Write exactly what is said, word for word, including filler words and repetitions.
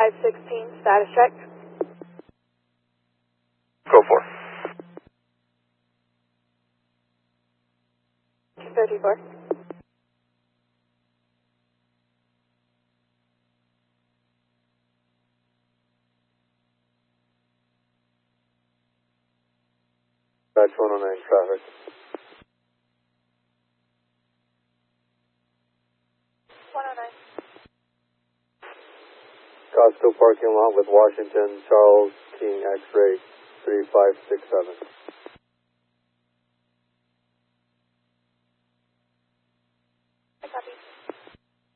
five sixteen, status check. Go for it. two fifty-four. Batch one oh nine traffic. one oh nine. Costco parking lot with Washington, Charles, King, X-ray, three five six seven.